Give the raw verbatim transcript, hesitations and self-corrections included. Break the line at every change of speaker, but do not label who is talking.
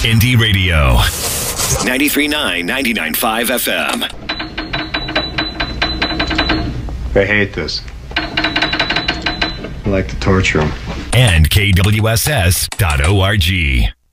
Indie Radio. ninety-three point nine, ninety-nine point five F M.
I hate this. I like to torture them.
And K W S S dot org.